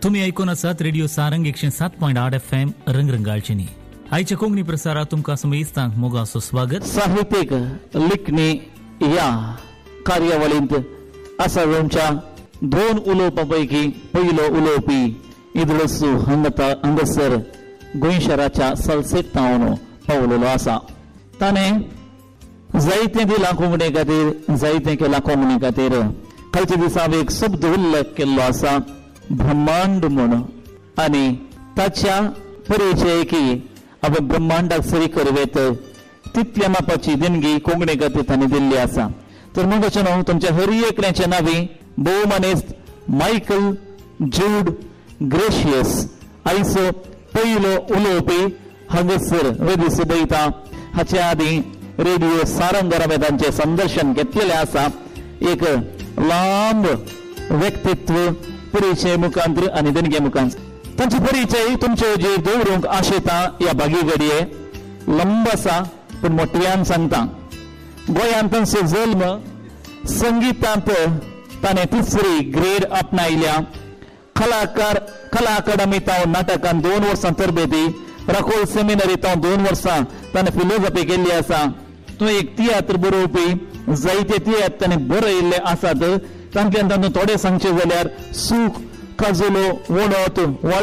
तुम्ही ऐकून आसात रेडिओ सारंग 107.8 FM रंगरंगाळचेनी. आयच्या कोंकणी प्रसारात तुमकां समेस्तांक मोगाचो स्वागत. साहित्यिक लिखणी या कार्यावळींत आसा आमच्या दोन उलोवपां पैकी पयलो उलोवपी इदलसू हांगासर गोंय शहराच्या सलसेट तावन पावलेलो आसा. ताणें जायतें दिलां कोंकणी खातीर, जायतें केलां कोंकणी खातीर. खंयच्या दिसा एक शब्द उल्लेख केल्लो आसा, ब्रह्मांड म्हूण, आनी ताच्या परिचयकी आपण ब्रह्मांडाक सरी करवेत तितल्या मापाची देणगी कोंकणी खातीर ताणें दिल्ली आसा. तर मग न्हू तुमच्या हर एकल्याचे नावी भोवमानेस्त मायकल जूड ग्रेशियस आयचो पयलो उलोवपी हांगासर वेदी सुबयता. हाचे आदीं रेडिओ सारंगारांत तांचें संदर्शन घेतलेलें आसा. एक लांब व्यक्तित्व परिचय मुखांतर आनी देणगे मुखांतर तांचे परिचय तुमचे जेर दवरूंक आशेता ह्या बागी घडये. लंब आसा पूण मोटव्यान सांगता. गोंयांत तांचो जल्म, संगीतांत ताणें तिसरी ग्रेड आपणायल्या. कला अकादमी तावन नाटकांत 2 वर्सां तरबेती, राखोल सेमिनरी तावन 2 वर्सां ताणें फिलोसॉफी केल्ली आसा. तो एक तियात्र बरोवपी, जायते तियात्र ताणें बरयल्ले आसात. तांतल्यान तातूंत थोडे सांगचे जाल्यार सूख, काजुलो, वणत,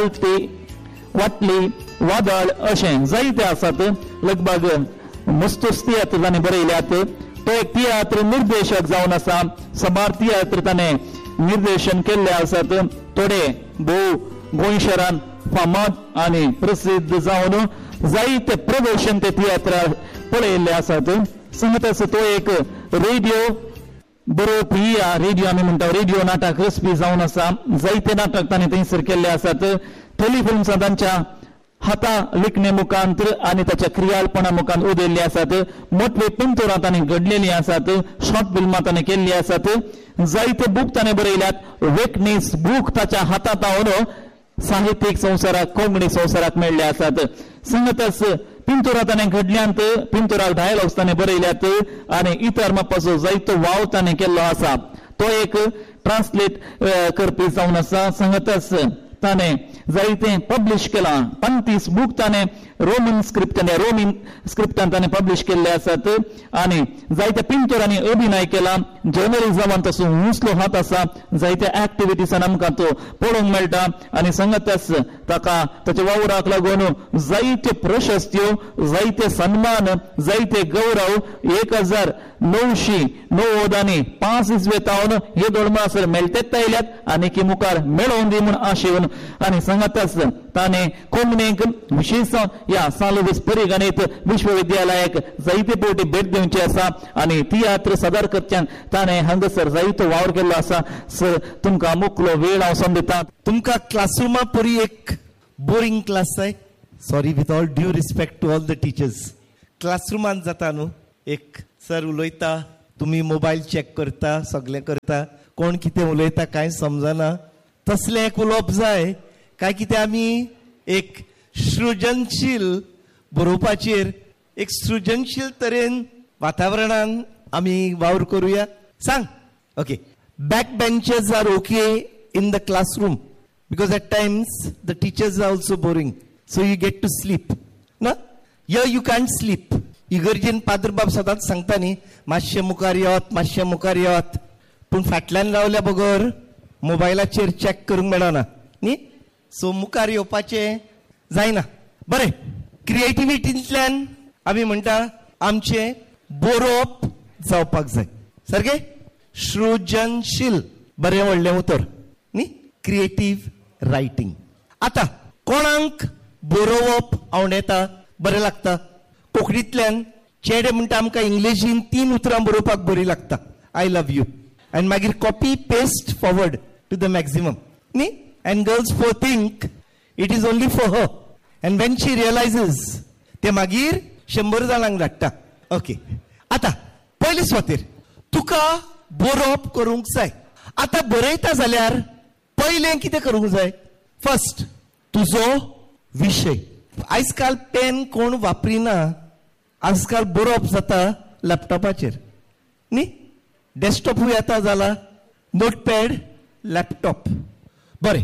वाटली, वादळ अशें जायते आसात. लगभग मस्तूस तियात्र ताणें बरयल्यात. तो एक तियात्र निर्देशक जावन आसा. समार तियात्र ताणें निर्देशन केल्ले आसात. थोडे भोव गोंय शहरान फामाद आनी प्रसिद्ध जावन जायते प्रदर्शन ते तियात्रार पळयल्ले आसात. सांगता तो एक रेडिओ बरोवपी, रेडिओ आमी म्हणटा रेडिओ नाटक रचपी जावन आसा. जायते नाटक ताणें थंयसर केल्ले आसात. टेलिफिल्म्सां तांच्या हाता लिखणे मुखांतर आनी ताच्या क्रियालपणा मुखांत उदेल्ली आसात. मोठवे पिंतोरां ताणें घडलेलीं आसात. शॉर्ट फिल्मां ताणें केल्ली आसात. जायते बूक ताणें बरयल्यात. वेकनेस बूक ताच्या हातांत हावन साहित्यीक संवसाराक, कोंकणी संवसाराक मेळ्ळे आसात. सांगताच पिंतोरां ताणें घडल्यांत, पिंतोराक डायलॉग्स ताणें बरयल्यात आनी इतर मापाचो जायतो वाव ताणें केल्लो आसा. तो एक ट्रान्सलेट करपी जावन आसा. सांगताच ताणें जायतें पब्लीश केलां. 35 बूक ताणें रोमन स्क्रिप्टान ताणें पब्लीश केल्ले आसात. आनी जायत्या पिंतोरांनी अभिनय केला. जर्नलिजमान ताचो हुसलो हात आसा. जायत्या एक्टिविटीसान आमकां तो पळोवंक मेळटा. आनी सांगताच ताका ताच्या वावराक लागून जायत्यो प्रशस्त्यो, जायते सन्मान, जायते गौरव 1990 5 इस्वे तावन हे दोळमासर मेळटेत आयल्यात आनी की मुखार मेळोवन दी म्हूण आशेवन. आनी सांगताच ताणें कोंकणीक विशेष ह्या सालुवीस परिगणीत विश्वविद्यालयाक जायते फावटी भेट दिवची आसा. आनी तियात्र सादर करच्यान ताणें हांगासर जायतो वावर केल्लो आसा. सर तुमकां मुखलो वेळ हांव समजता. तुमकां क्लासरुमा परी एक बोरिंग क्लास जाय. Sorry, with all due respect to all the teachers. क्लासरुमान जाता न्हू, एक सर उलयता, तुमी मोबायल चॅक करता, सगळें करता, कोण कितें उलयता कांय समजना. तसलें एक उलोवप जाय काय कितें आमी एक सृजनशील बरोवपाचेर एक सृजनशील तरेन वातावरणान आमी वावर करुया. सांग. Okay. Back benches R okay in the classroom because at times the teachers R also boring, so you get to sleep ना. Here you can't sleep. इगर्जेन Padu बाब सदांच सांगता न्ही, मातशें मुखार येवत, मातशें मुखार येवत. पूण फाटल्यान रावल्या बगर मोबायलाचेर चॅक करूंक मेळना न्ही. सो मुखार येवपाचें जायना. बरें, क्रिएटिविटींतल्यान आमी म्हणटा आमचें बरोवप जावपाक जाय. सारकें? सृजनशील, बरें व्हडलें उतर न्ही. Creative writing. आतां कोणाक बरोवप आवडटा, बरें लागता? कोंकणींतल्यान चेडे म्हणटा आमकां इंग्लिशीन 3 उतरां बरोवपाक बरी लागता. I love you. आनी मागीर copy paste forward to the maximum न्ही. And girls think it is only for her. And when she realizes, ते मागीर 100 जाणांक धाडटा. ओके. आता पयले स्वातेर तुका बरोवप करूंक जाय. आता बरयता जाल्यार पयलें कितें करूंक जाय? फर्स्ट तुजो विशय. आजकाल पेन कोण वापरिना. आजकाल बरोवप जाता लॅपटॉपाचेर न्ही. डेस्कटॉपूय येता जाला, नोटपॅड, लॅपटॉप. बरें,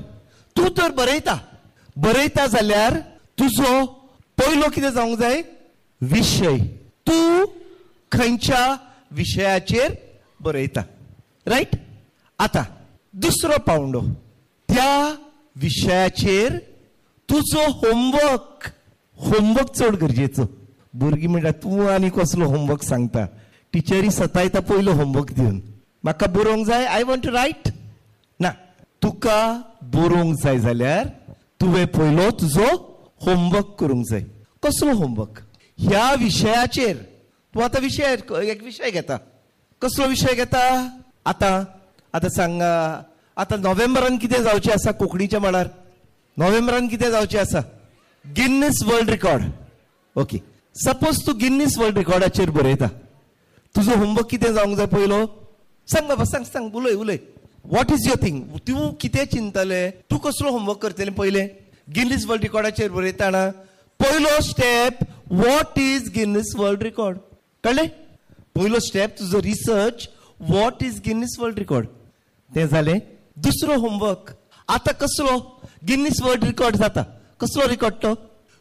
तूं तर बरयता जाल्यार तुजो पयलो कितें जावंक जाय विशय. तूं खंयच्या विशयाचेर बरयता, रायट. आतां दुसरो पावंडो, त्या विशयाचेर तुजो होमवर्क चड गरजेचो. भुरगीं म्हणटा तूं आनी कसलो होमवर्क सांगता, टिचरी सतायता पयलो होमवर्क दिवन. म्हाका बरोवंक जाय, आय वॉन्ट टू रायट. ना, तुका बरोवंक जाय जाल्यार तुवें पयलो तुजो होमवर्क करूंक जाय. कसलो होमवर्क? ह्या विशयाचेर तूं आतां एक विशय घेता. कसलो विशय घेता? आतां सांग, आतां नोव्हेंबरान कितें जावचें आसा कोंकणीच्या मळार? नोव्हेंबरान कितें जावचें आसा? गिन्नीस वर्ल्ड रिकॉर्ड. ओके, सपोज तूं गिन्नीस वर्ल्ड रिकॉर्डाचेर बरयता, तुजो होमवर्क कितें जावंक जाय पयलो? सांग बाबा, सांग, उलय. What is your thing? तूं कितें चिंतले? तूं कसलो होमवर्क करतलें पयलें? गिन्नीस वर्ल्ड रिकॉर्डाचेर बरयताना पयलो step, what is गिन्नीस world record? कळ्ळें? पयलो स्टेप तुजो research, what is गिन्नीस world record. तें जालें. दुसरो होमवर्क, आतां कसलो गिन्नीस वर्ल्ड रिकॉर्ड जाता? कसलो रिकॉर्ड तो?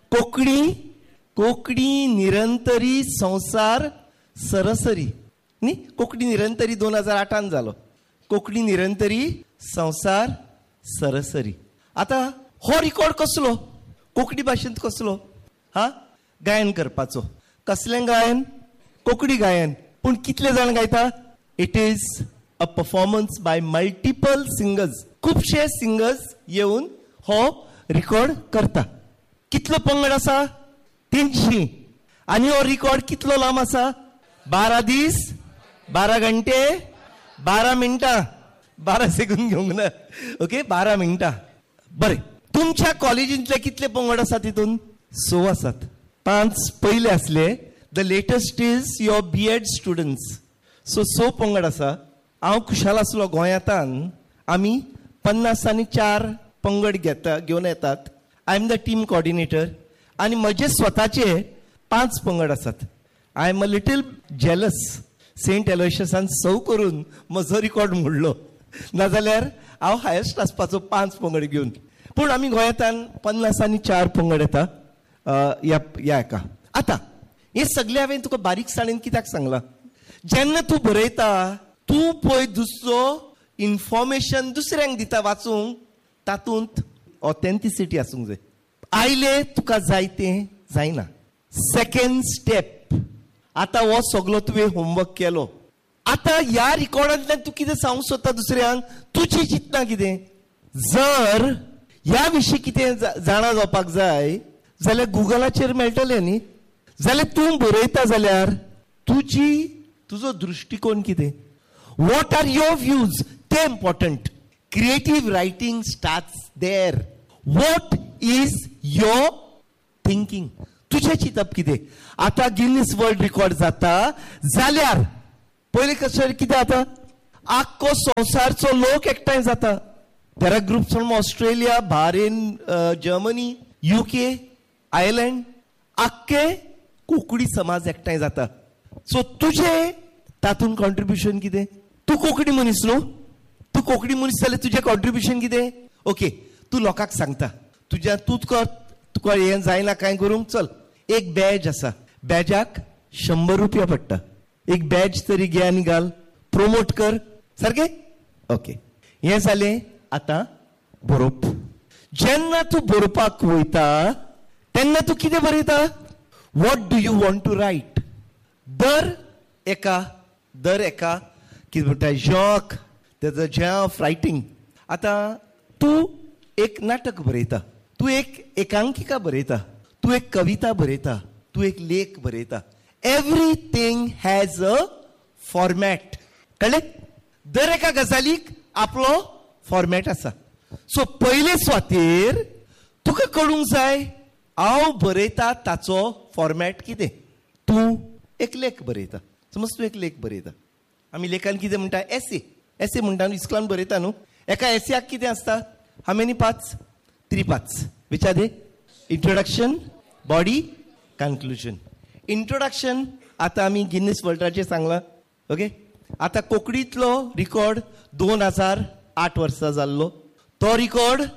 कोंकणी निरंतरी संसार सरसरी न्ही. कोंकणी निरंतरी 2008 जालो. कोंकणी निरंतरी संसार सरसरी. आतां हो रिकॉर्ड कसलो? कोंकणी भाशेंत कसलो? गायन करपाचो. कसलें गायन? कोंकणी गायन. पूण कितले जाण गायता? It is a performance bye multiple singers. खुबशे सिंगर्स येवन हो रिकॉर्ड करता. कितलो पंगड आसा? 300. आनी हो रिकॉर्ड कितलो लांब आसा? 12 दीस, 12 घंटे, 12 मिनटां, 12 सेकंद घेवंक ना. ओके, 12 मिनटां. बरें, तुमच्या कॉलेजींतले कितले पंगड आसा तितून? 6 आसात. 5 पयले आसले. The latest is your B.Ed students. So 6 पंगड आसा. हांव खुशाल आसलो गोंयांतान, आमी 54 पंगड घेवन येतात. I am the team coordinator. आनी म्हजे स्वताचे 5 पंगड आसात. I am a little jealous. Saint एलोयशियसान 6 करून म्हजो रिकॉर्ड मोडलो, नाजाल्यार हांव हायेस्ट आसपाचो 5 पंगड घेवन. पूण आमी गोंयांतान 54 पंगड येता ह्या हाका. आतां हे सगळे हांवें तुका बारीकसाणेन कित्याक सांगलां? जेन्ना तूं बरयता, तूं पळय दुसरो इन्फॉर्मेशन दुसऱ्यांक दिता वाचूंक, तातूंत ऑथेंटिसिटी आसूंक जाय. आयले तुका जाय तें जायना. सेकंड स्टेप, आतां हो सगळो तुवें होमवर्क केलो. आतां ह्या रिकॉर्डांतल्यान तूं कितें सांगूंक सोदता दुसऱ्यांक? तुजी चिंतना कितें? जर ह्या विशीं कितें जाणा जावपाक जाय जाल्यार गुगलाचेर मेळटलें न्ही. जाल्यार तूं बरयता जाल्यार तुजो दृश्टिकोन कितें? What R your views? ते important. Creative writing starts there. What is your thinking? तुझें चिंतप कितें? आतां गिनीस वर्ल्ड रिकॉर्ड जाता जाल्यार पयलीं कशें कितें जाता? आख्खो संवसारचो लोक एकठांय जाता. There are groups from Australia, bahrain, Germany, UK, Ireland. आख्खे कोंकणी समाज एकठांय जाता. सो तुजें तातूंत कॉन्ट्रिब्युशन कितें? तूं कोंकणी मनीस न्हू. तूं कोंकणी मनीस जाल्यार तुजें कॉन्ट्रिब्युशन कितें? ओके, तूं लोकांक सांगता तुका हें जायना कांय करूंक. चल, एक बॅज आसा, बॅजाक 100 रुपया पडटा. एक बॅज तरी घे आनी घाल, प्रोमोट कर. सारकें? ओके, हें जालें. आतां बरोवप. जेन्ना तूं बरोवपाक वयता तेन्ना तूं कितें बरयता? What do you want to right? दर एका कितें म्हणटा जॉक, तेजो जे ऑफ रायटिंग. आतां तूं एक नाटक बरयता, तूं एक एकांकिका बरयता, तूं एक कविता बरयता, तूं एक लेख बरयता. Everything has a format. कळ्ळें? दर एका गजालीक आपलो फॉर्मॅट आसा. सो पयले सुवातेर तुका कळूंक जाय हांव बरयता ताचो फॉर्मॅट कितें. तूं एक लेख बरयता. समज तूं एक लेख बरयता. आमी लेखान कितें म्हणटा? एसे म्हणटा न्हू, इस्कॉलान बरयता न्हू. एका एसेयाक कितें आसता? How many parts? 3 parts. Which are they? Introduction, body, conclusion. Introduction आतां आमी गिनीस वर्ल्डाचेर सांगलां. ओके, आतां कोंकणींतलो रिकॉर्ड 2008 वर्सां जाल्लो. तो रिकॉर्ड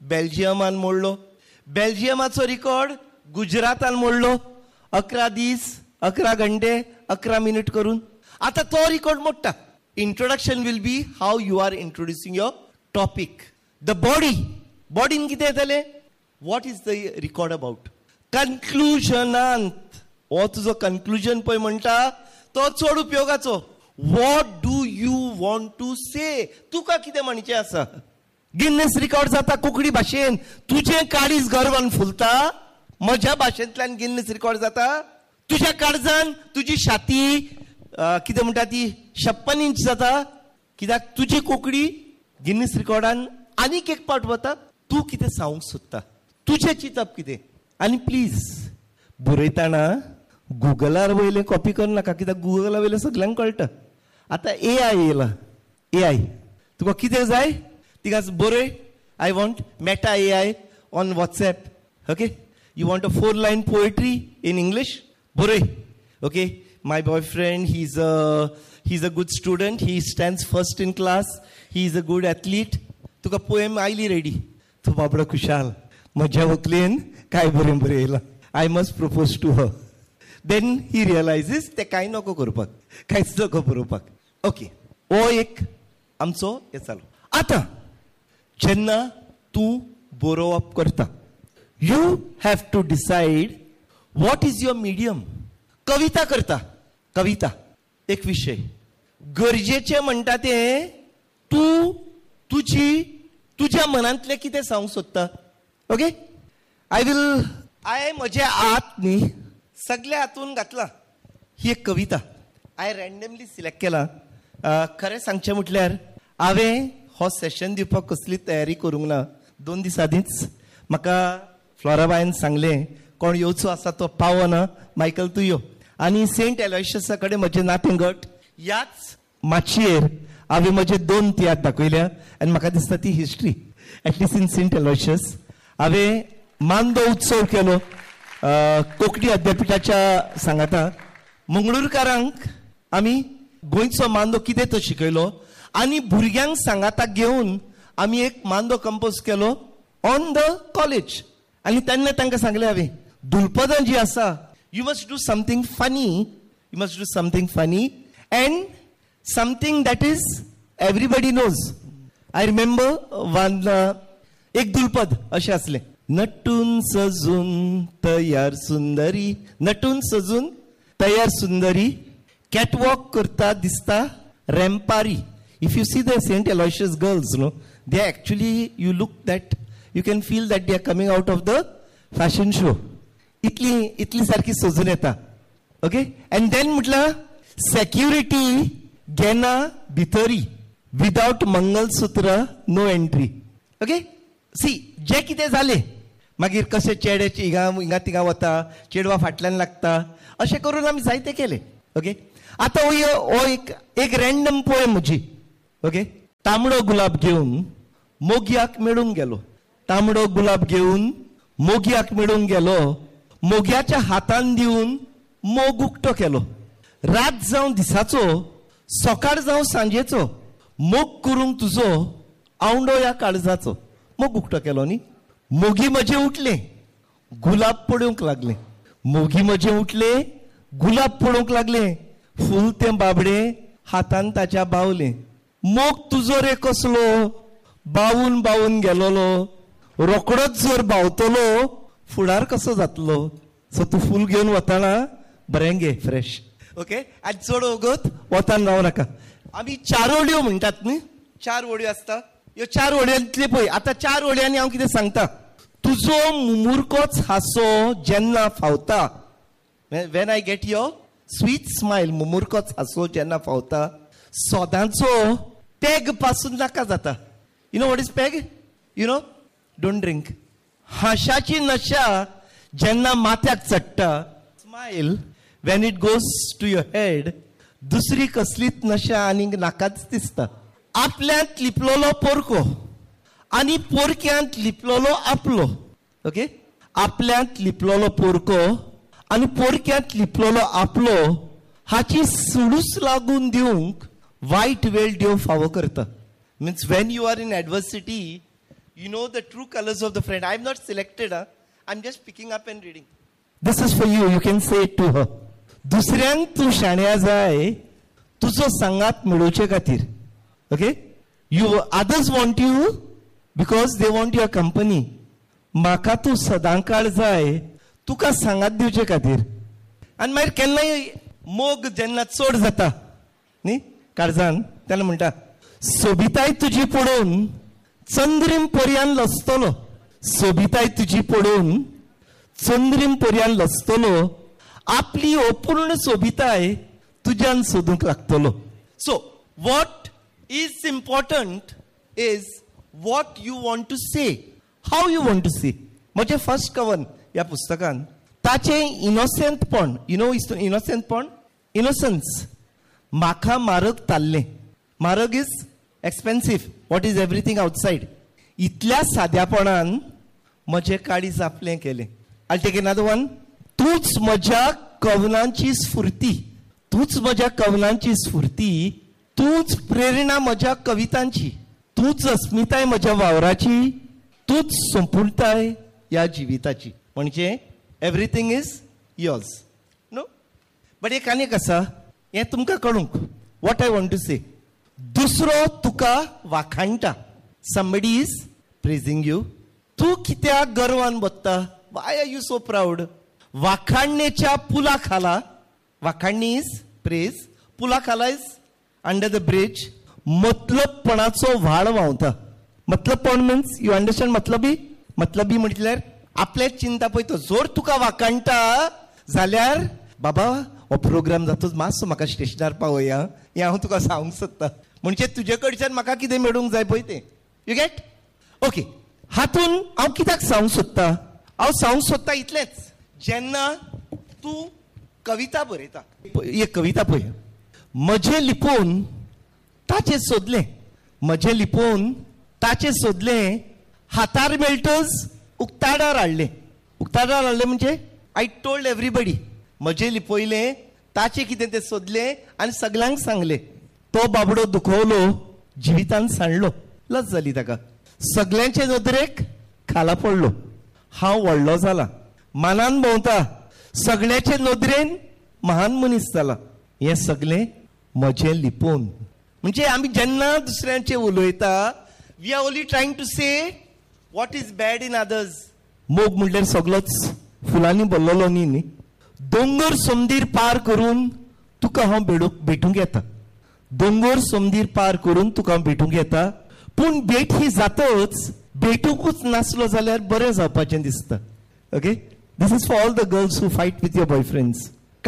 बेल्जियमान मोडलो. बेल्जियमाचो रिकॉर्ड गुजरातान मोडलो. 11 दीस 11 घंटे 11 मिनिट करून. आता तो रिकॉर्ड मोडटा. Introduction will be how you R introducing your topic. The बॉडीन कितें येतलें? What is the record about? कन्क्लुजनांत हो तुजो कन्क्लुजन पळय म्हणटा तो चड उपयोगाचो. What do you want to से? तुका कितें म्हणचें आसा? गिन्नेस रिकॉर्ड जाता कोंकणी भाशेन. तुजें काळीज गर्वान फुलता. म्हज्या भाशेंतल्यान गिन्नेस रिकॉर्ड जाता. तुज्या काळजान तुजी छाती कितें म्हणटा ती 56 इंच जाता. कित्याक तुजी कोंकणी गिन्नेस रिकॉर्डान आनीक एक पावट वता. तूं कितें सांगूंक सोदता? तुजें चिंतप कितें? आनी प्लीज बरयतना गुगलार वयलें कॉपी कर नाका, कित्याक गुगला वयलें सगळ्यांक कळटा. आतां AI येयला. AI तुका कितें जाय तिका बरय. I want Meta AI on WhatsApp. Okay, you want a 4-line poetry in English? बरय. Okay, my boyfriend he is a good student. He stands first in class. He is a good athlete. Tuka poem oily ready. तूं बाबडो खुशाल. म्हज्या वकलेन काय बरें बरें येयलां. I must propose to her. Then he रियलायझीस ते कांय नको करपाक, कांयच नको बरोवपाक. ओके, हो एक आमचो हें चालू. आतां जेन्ना तूं बरोवप करता, you have to decide what is your medium. कविता करता, कविता एक विशय. गरजेचें म्हणटा तें तूं तुज्या मनांतलें कितें सांगूंक सोदता. ओके, हांवें म्हज्या हात न्ही सगळ्या हातून घातला ही एक कविता. हांवें रँडमली सिलेक्ट केला. खरें सांगचें म्हटल्यार हांवें हो सेशन दिवपाक कसली तयारी करूंक ना. 2 दीस आदींच म्हाका फ्लोराबायन सांगलें कोण येवचो आसा तो पावना, मायकल तूं यो. आनी सेंट एलोयशियसा कडेन म्हजें नातें घट. ह्याच माचयेर हांवें म्हजे 2 तियात्र दाखयल्या आनी म्हाका दिसता ती हिस्ट्री. एटलिस्ट इन सेंट एलोयशियस हांवें मांदो उत्सव केलो कोंकणी अध्यापिठाच्या सांगाता. मंगळूरकारांक आमी गोंयचो मांदो कितें तो शिकयलो आनी भुरग्यांक सांगाताक घेवन आमी एक मांदो कंपोज केलो ऑन द कॉलेज. आनी तेन्ना तांकां सांगलें हांवें दुलपदां जी आसा, you must do something funny. You must do something funny and something that is everybody knows. I remember one एक दुलपद अशें आसलें. नटून सजून तयार सुंदरी, नटून सजून तयार सुंदरी, कॅटवॉक करता दिसता रॅम्पारी. If you see the Saint एलोयशियस girls no, they actually you look that you can feel that they are coming out of the fashion show. इतली सारखी सजून येता. ओके, अँड देन म्हटलं सेक्युरिटी घेना भितरी, without mangalsutra no entry. Okay, C जे कितें जालें मागीर कशें चेड्याची हिंगा तिंगा वता, चेडवा फाटल्यान लागता, अशें करून आमी जायते केले. ओके, आतां हो एक रँडम पोएम म्हजी. ओके, तांबडो गुलाब घेवन मोगयाक मेळूंक गेलो. तांबडो गुलाब घेवन मोगयाक मेळूंक गेलो. मोगयाच्या हातान दिवन मोग उक्तो केलो. रात जावं दिसाचो, सकाळ जावं सांजेचो, मोग करूंक तुजो आवंडो ह्या काळजाचो. मोग उक्तो केलो न्ही. मोगी म्हजे उठले, गुलाब पडूंक लागले. मोगी म्हजे उठले, गुलाब पडूंक लागले. फूल तें बाबडे हातान ताच्या बावले. मोग तुजो रे कसलो बावून बावून गेलोलो, रोकडोच जर बावतलो फुडार कसो जातलो. सो तूं फूल घेवन वताना बरें घे फ्रेश. ओके, आनी चड वगत वतान रावं नाका. आमी 4 वडयो म्हणटात न्ही, 4 वडयो आसता. ह्यो 4 वडयांतले पळय. आतां 4 वडयांनी हांव कितें सांगता. तुजो मुमुरकोच हांसो जेन्ना फावता, when I get your sweet smile, मुमुरकोच हांसो जेन्ना फावता, सोदांचो पेग पासून नाका जाता. You know what is peg? You know, don't drink. हांशाची नशा जेन्ना माथ्याक चडटा, smile Wien it goes to your head, दुसरी कसलीच नशा आनीक नाकाच दिसता. आपल्यात लिपलोलो पोरको आनी पोरक्यांत लिपलोलो आपलो. ओके, आपल्यात लिपलोलो पोरको आनी पोरक्यांत लिपलोलो आपलो हाची सुडूस लागून दिवंक वायट वेळ देव फावो करता. Means Wien you are in adversity You know the true colors of the friend. I have not selected her. I'm just picking up and reading. This is for you. You can say it to her. दुसऱ्यांक तू शाण्या जाय तुझो संगात मिळोवचे खातीर. Okay? Others want you because they want your company. म्हाका तू सदांकाळ जाय तुका सांगात दिवचे खातीर. आनी मागीर केन्नाय मोग जेन्ना चड जाता न्ही काळजान तेन्ना म्हणटा सोबिताय तुजी पडून चंद्रीम पर्यान लसतलो. सोबिताय तुजी पडून चंद्रीम पर्यान लसतलो. आपली अपूर्ण सोबिताय तुज्यान सोदूंक लागतलो. So what is important is what you want to say, how you want to से. म्हजें फर्स्ट कवन ह्या पुस्तकान ताचें इनोसेंटपण. You know इनोसेंटपण, innocence. म्हाका म्हारग ताल्लें. म्हारग is expensive. What is everything outside. इतल्या साद्यापणान म्हजें काळीज आपलें केलें. I take another one. तूच म्हज्या कवनांची स्फूर्ती. तूच म्हज्या कवनांची स्फूर्ती. तूच प्रेरणा म्हज्या कवितांची. तूच अस्मिताय म्हज्या वावराची. तूच संपूर्णताय ह्या जिविताची. म्हणजे everything is yours. No but एक आनीक आसा हें तुमकां कळूंक. वॉट आय वॉन्ट टू से. दुसरो तुका वाखाणटा. Somebody is praising you. तू कित्याक गर्वान बसता. Y R you so proud. वाखाणणेच्या पुला खाला. वाखाणणी इज प्रेज. पुला खाला इज अंडर द ब्रिज. मतलबपणाचो व्हाळ व्हांवता. मतलबपण मिन्स यू अंडरस्टँड. मतलबी म्हटल्यार आपले चिंता पळय तो. जोर तुका वाखाणटा जाल्यार बाबा हो प्रोग्राम जातोच मातसो म्हाका स्टेशनार पावया हें हांव तुका सांगूंक सोदतां. म्हणजे तुजे कडच्यान म्हाका कितें मेळूंक जाय पळय तें. You get. ओके. हातून हांव कित्याक सांगूंक सोदतां. हांव सांगूंक सोदतां इतलेंच. जेन्ना तूं कविता बरयता. एक कविता पळय. म्हजें लिपोवन ताचें सोदलें. म्हजें लिपोवन ताचें सोदलें. हातार मेळटच उक्ताडार हाडलें. उक्ताडार हाडलें म्हणजे आय टोल्ड एवरीबडी. म्हजें लिपयलें ताचें कितें तें सोदलें आनी सगळ्यांक सांगलें. तो बाबडो दुखवलो जिवितान सांडलो. लज जाली ताका. सगळ्यांचे नदरेक खाला पडलो. हांव व्हडलो जाला. मानान भोंवता. सगळ्याचे नदरेन महान मनीस जाला. हें सगळें म्हजें लिपोवन. म्हणजे आमी जेन्ना दुसऱ्यांचे उलयता we R only trying to say what is bad in others. मोग म्हणल्यार सगळोच फुलांनी भरलेलो न्ही. दोंगर समदीर पार करून तुका हांव भेटूंक येता. दोंगर समदीर पार करून तुका हांव भेटूंक येता. पूण भेट ही जातच भेटूंकूच नासलो जाल्यार बरें जावपाचें दिसता. Okay. This is for all the girls who fight with your boyfriends.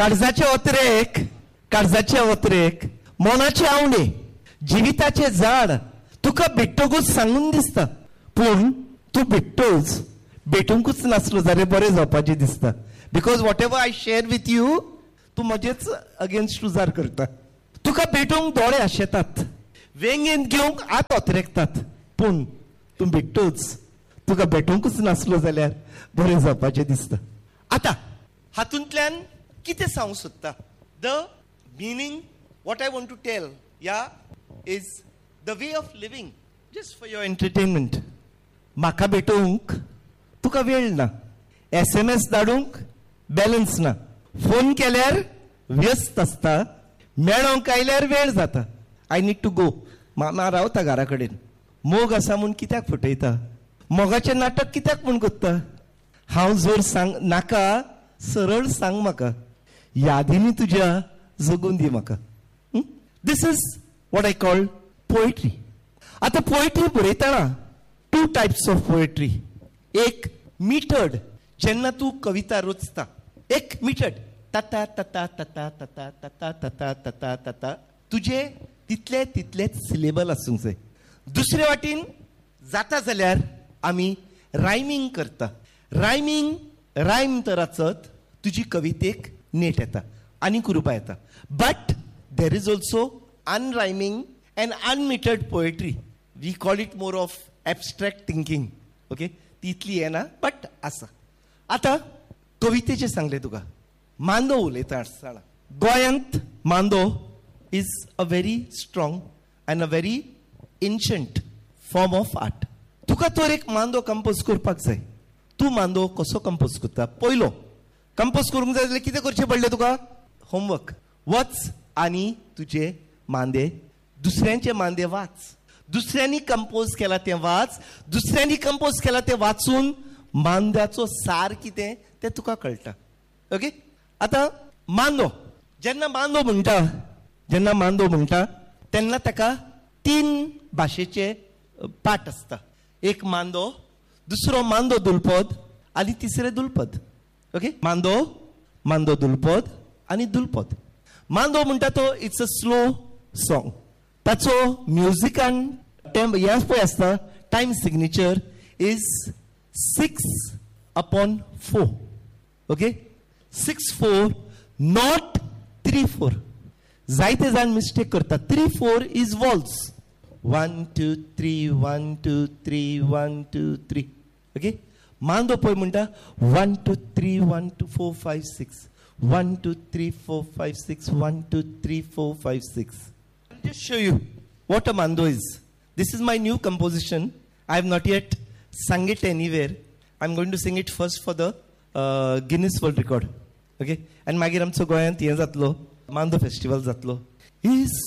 काळजाचे ओतरेक मोनाचे आवडे जिविताचे झाड तुका भेटतकूच सांगून दिसता. पूण तूं भेटतोच भेटूंकूच नासलो जाल्यार बरें जावपाचें दिसता. Because what ever I share with you तूं म्हजेच अगेन्स्ट उजार करता. तुका भेटूंक दोळे आशेतात. वेंगेन घेवंक आत ओतरेकतात. पूण तूं भेटतोच तुका भेटूंकूच नासलो जाल्यार बरें जावपाचें दिसता. आतां हातूंतल्यान कितें सांगूंक सोदता. The meaning what I want to tail या is the way of living just for your entertainment. म्हाका भेटूंक तुका वेळ ना. SMS धाडूंक बॅलन्स ना. फोन केल्यार व्यस्त आसता. मेळोंक आयल्यार वेळ जाता. I need to go. मामा रावता घरा कडेन. मोग आसा म्हूण कित्याक फटयता. मोगाचें नाटक कित्याक म्हूण कोत्ता. हांव जोर सांग नाका सरळ सांग म्हाका. यादींनी तुज्या जगून दी म्हाका. दिस is what I call poetry. आतां पोएट्री बरयतना 2 टायप्स ऑफ पोएट्री. एक मिटर्ड जेन्ना तूं कविता रचता. एक मिटर्ड तता तता तता तता तता तता तता तता तुजे तितलेच सिलेबल आसूंक जाय. दुसरे वाटेन जाता जाल्यार आमी रायमींग करता. रायम तर रचत तुजी कवितेक नेट येता आनीक उर्बा येता. But there is also अनरायमींग and अनमिटर्ड poetry. We call it more of abstract thinking. Okay. ती इतली येना बट आसा. आतां कवितेचें सांगलें तुका. मांदो उलयता आसतना गोंयांत Mando is a very strong and a very ancient form of art. तुका तर एक मांदो कंपोज करपाक जाय. तूं मांदो कसो कंपोज करता? पयलो कंपोज करूंक जाय जाल्यार कितें करचें पडलें तुका? होमवर्क. वच आनी तुजे मांदे, दुसऱ्यांचे मांदे वाच. दुसऱ्यांनी कंपोज केला तें वाच. दुसऱ्यांनी कंपोज केला तें वाचून मांद्याचो सार कितें तें तुका कळटा. ओके. आतां मांदो जेन्ना मांदो म्हणटा तेन्ना ताका 3 भाशेचे पाठ आसता. एक मांदो, दुसरो मांदो दुलपद आनी तिसरें दुलपद. ओके. मांदो दुलपद आनी दुलपद. मांदो म्हणटा तो इट्स अ स्लो सॉंग. ताचो म्युजिकान हें पळय आसता time signature is 6/4. Okay. 6/4 not 3/4. जायते जाण मिस्टेक करतात. 3/4 इज वॉल्स. 1 2 3 1 2 3 1 2 3. ओके. मांदो पळय म्हणटा 1 2 3 1 2 4 5 6 1 2 3 4 5 6 1 2 3 4 5 6. I'll just show you what a mando is. This is my new composition. I have not yet sung it anywhere. I'm going to sing it first for the Guinness World Record. Okay. And मागीर आमचो गोंयांत हें जातलो Mando festival जातलो.